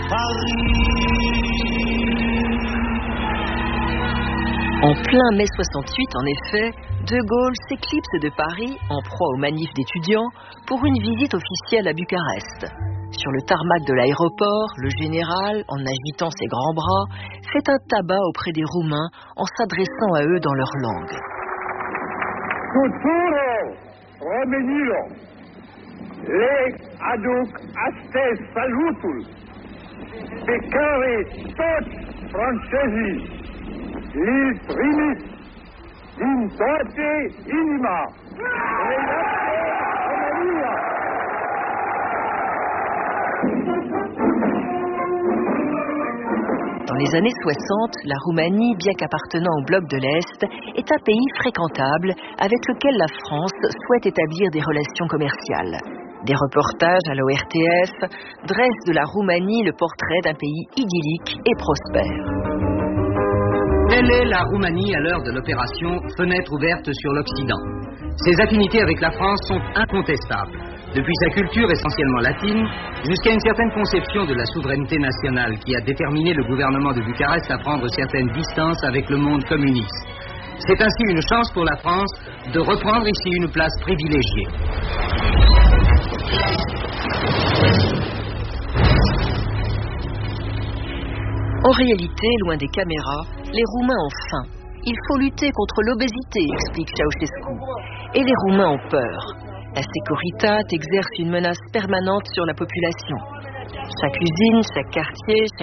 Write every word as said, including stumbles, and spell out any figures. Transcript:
En plein mai soixante-huit, en effet, De Gaulle s'éclipse de Paris en proie aux manifs d'étudiants pour une visite officielle à Bucarest. Sur le tarmac de l'aéroport, le général, en agitant ses grands bras, fait un tabac auprès des Roumains en s'adressant à eux dans leur langue. Tuturo Romenilo, le aduc astes salutul, pe care toți francezii îl trimis din toată inima. Dans les années soixante, la Roumanie, bien qu'appartenant au bloc de l'Est, est un pays fréquentable avec lequel la France souhaite établir des relations commerciales. Des reportages à l'O R T F dressent de la Roumanie le portrait d'un pays idyllique et prospère. Telle est la Roumanie à l'heure de l'opération Fenêtre ouverte sur l'Occident. Ses affinités avec la France sont incontestables, depuis sa culture essentiellement latine jusqu'à une certaine conception de la souveraineté nationale qui a déterminé le gouvernement de Bucarest à prendre certaines distances avec le monde communiste. C'est ainsi une chance pour la France de reprendre ici une place privilégiée. En réalité, loin des caméras, les Roumains ont faim. Il faut lutter contre l'obésité, explique Ceausescu. Et les Roumains ont peur. La Securitate exerce une menace permanente sur la population. Chaque usine, chaque quartier,